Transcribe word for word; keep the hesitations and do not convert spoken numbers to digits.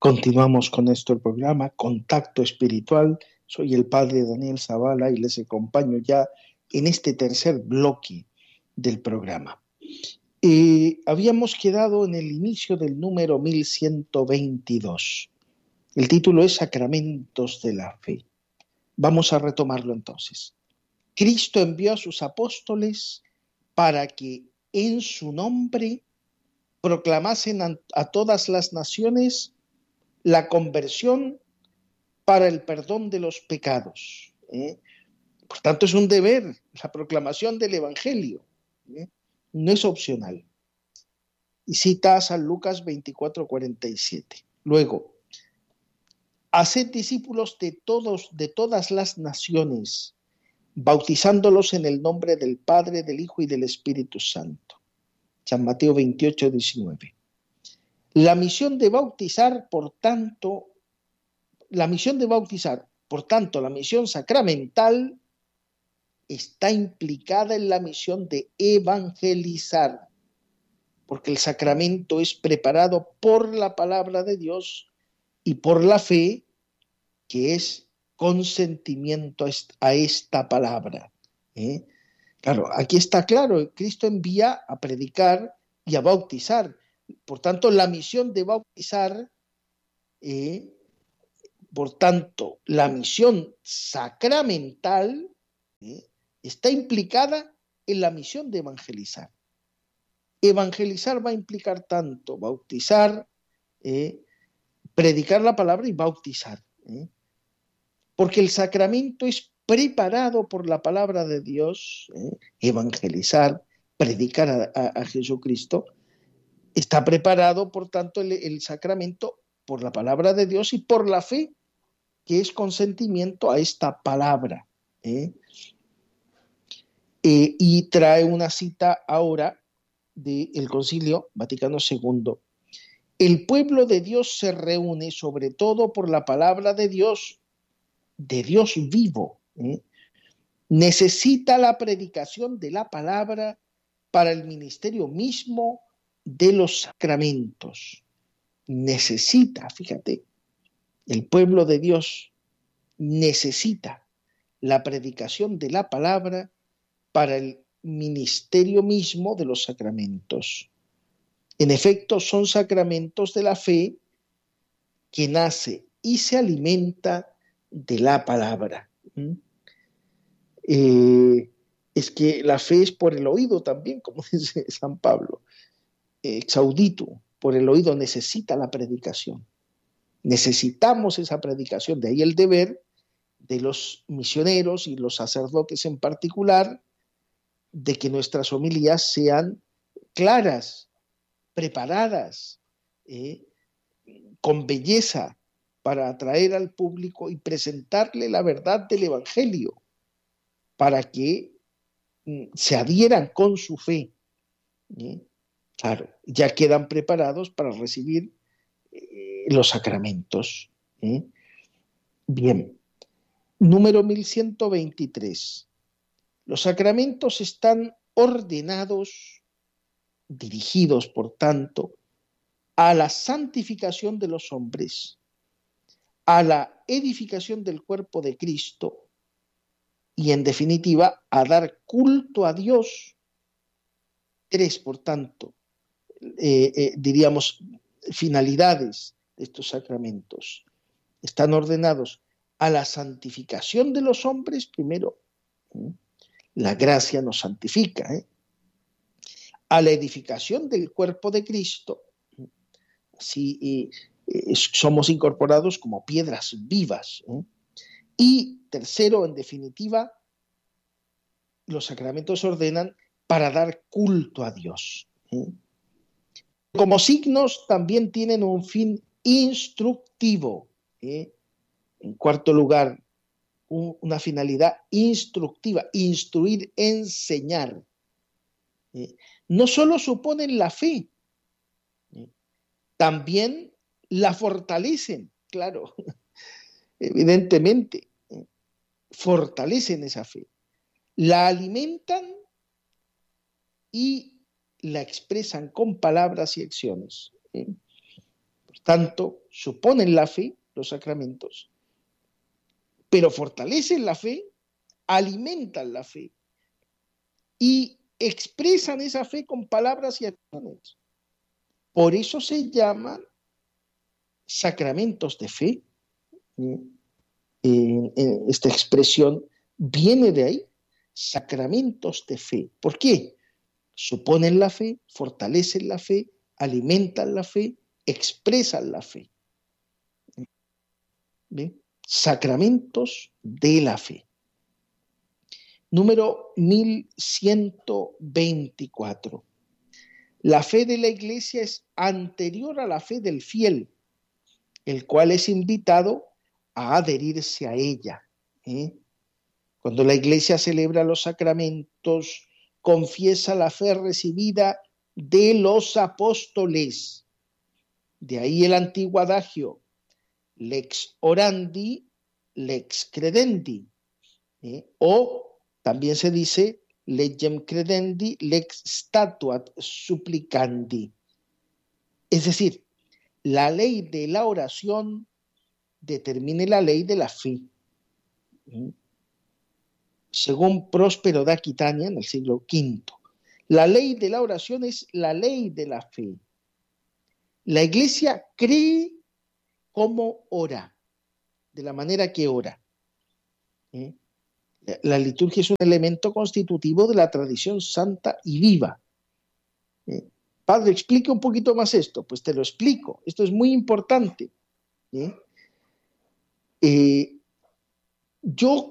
Continuamos con esto el programa Contacto Espiritual. Soy el padre Daniel Zavala y les acompaño ya en este tercer bloque del programa. Eh, habíamos quedado en el inicio del número mil ciento veintidós. El título es Sacramentos de la Fe. Vamos a retomarlo entonces. Cristo envió a sus apóstoles para que en su nombre proclamasen a, a todas las naciones la conversión para el perdón de los pecados. ¿eh? Por tanto, es un deber, la proclamación del Evangelio. ¿eh? No es opcional. Y cita a San Lucas veinticuatro cuarenta y siete. Luego, haced discípulos de todos, de todas las naciones, bautizándolos en el nombre del Padre, del Hijo y del Espíritu Santo. San Mateo veintiocho diecinueve. La misión de bautizar, por tanto, La misión de bautizar, por tanto, la misión sacramental está implicada en la misión de evangelizar, porque el sacramento es preparado por la palabra de Dios y por la fe, que es consentimiento a esta palabra. ¿eh? Claro, aquí está claro, Cristo envía a predicar y a bautizar. Por tanto, la misión de bautizar eh, Por tanto, la misión sacramental ¿eh? está implicada en la misión de evangelizar. Evangelizar va a implicar tanto bautizar, eh, predicar la palabra y bautizar. ¿eh? Porque el sacramento es preparado por la palabra de Dios, ¿eh? evangelizar, predicar a, a, a Jesucristo, está preparado, por tanto, el, el sacramento por la palabra de Dios y por la fe, que es consentimiento a esta palabra. ¿eh? Eh, y trae una cita ahora del Concilio Vaticano segundo. El pueblo de Dios se reúne sobre todo por la palabra de Dios, de Dios vivo. ¿eh? Necesita la predicación de la palabra para el ministerio mismo de los sacramentos. Necesita, fíjate, el pueblo de Dios necesita la predicación de la palabra para el ministerio mismo de los sacramentos. En efecto, son sacramentos de la fe que nace y se alimenta de la palabra. ¿Mm? Eh, es que la fe es por el oído también, como dice San Pablo. Exauditu, por el oído necesita la predicación. Necesitamos esa predicación, de ahí el deber de los misioneros y los sacerdotes en particular, de que nuestras homilías sean claras, preparadas, eh, con belleza, para atraer al público y presentarle la verdad del Evangelio, para que mm, se adhieran con su fe. ¿eh? Claro, ya quedan preparados para recibir eh, los sacramentos. ¿eh? Bien. Número mil ciento veintitrés. Los sacramentos están ordenados, dirigidos, por tanto, a la santificación de los hombres, a la edificación del cuerpo de Cristo y, en definitiva, a dar culto a Dios. Tres, por tanto, eh, eh, diríamos, finalidades de estos sacramentos. Están ordenados a la santificación de los hombres, primero, ¿eh? La gracia nos santifica, ¿eh? A la edificación del cuerpo de Cristo, así eh, eh, somos incorporados como piedras vivas. ¿eh? Y tercero, en definitiva, los sacramentos ordenan para dar culto a Dios. ¿eh? Como signos también tienen un fin instructivo. ¿eh? En cuarto lugar, una finalidad instructiva, instruir, enseñar. ¿eh? No solo suponen la fe, ¿eh? también la fortalecen, claro, evidentemente, ¿eh? fortalecen esa fe, la alimentan y la expresan con palabras y acciones. ¿eh? Por tanto, suponen la fe, los sacramentos, pero fortalecen la fe, alimentan la fe y expresan esa fe con palabras y acciones. Por eso se llaman sacramentos de fe. Eh, eh, esta expresión viene de ahí, sacramentos de fe. ¿Por qué? Suponen la fe, fortalecen la fe, alimentan la fe, expresan la fe. ¿Bien? Sacramentos de la fe. Número mil ciento veinticuatro. La fe de la Iglesia es anterior a la fe del fiel, el cual es invitado a adherirse a ella. ¿eh? Cuando la Iglesia celebra los sacramentos, confiesa la fe recibida de los apóstoles. De ahí el antiguo adagio, lex orandi, lex credendi. ¿eh? O también se dice, legem credendi, lex statuat supplicandi. Es decir, la ley de la oración determina la ley de la fe. Según Próspero de Aquitania, en el siglo quinto, la ley de la oración es la ley de la fe. La Iglesia cree como ora, de la manera que ora. ¿eh? La liturgia es un elemento constitutivo de la tradición santa y viva. ¿eh? Padre, explique un poquito más esto. Pues te lo explico. Esto es muy importante. ¿eh? Eh, yo